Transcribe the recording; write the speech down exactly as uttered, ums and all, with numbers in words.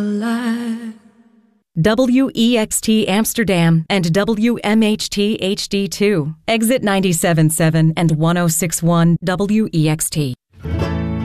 W E X T Amsterdam and W M H T H D two, exit ninety-seven point seven and one oh six point one W E X T.